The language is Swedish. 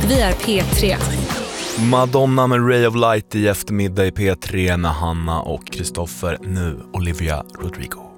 Vi är P3. Madonna med Ray of Light i eftermiddag i P3 med Hanna och Kristoffer. Nu Olivia Rodrigo.